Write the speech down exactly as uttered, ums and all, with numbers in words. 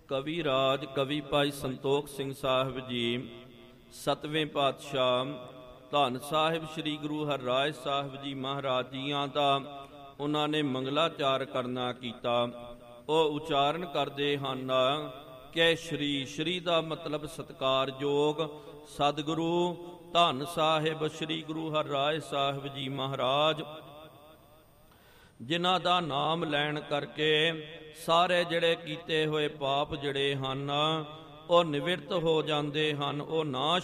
ਕਵੀ ਰਾਜ ਕਵੀ ਭਾਈ ਸੰਤੋਖ ਸਿੰਘ ਸਾਹਿਬ ਜੀ, ਸਤਵੇਂ ਪਾਤਸ਼ਾਹ ਧੰਨ ਸਾਹਿਬ ਸ੍ਰੀ ਗੁਰੂ ਹਰਿਰਾਏ ਸਾਹਿਬ ਜੀ ਮਹਾਰਾਜ ਜੀਆਂ ਦਾ ਉਹਨਾਂ ਨੇ ਮੰਗਲਾਚਾਰ ਕਰਨਾ ਕੀਤਾ। ਉਹ ਉਚਾਰਨ ਕਰਦੇ ਹਨ ਕਿ ਸ਼੍ਰੀ ਸ਼੍ਰੀ ਦਾ ਮਤਲਬ ਸਤਿਕਾਰਯੋਗ ਸਤਿਗੁਰੂ ਧੰਨ ਸਾਹਿਬ ਸ੍ਰੀ ਗੁਰੂ ਹਰਿਰਾਏ ਸਾਹਿਬ ਜੀ ਮਹਾਰਾਜ, ਜਿਨ੍ਹਾਂ ਦਾ ਨਾਮ ਲੈਣ ਕਰਕੇ ਸਾਰੇ ਜਿਹੜੇ ਕੀਤੇ ਹੋਏ ਪਾਪ ਜਿਹੜੇ ਹਨ ਉਹ ਨਿਵਰਤ ਹੋ ਜਾਂਦੇ ਹਨ, ਉਹ ਨਾਸ਼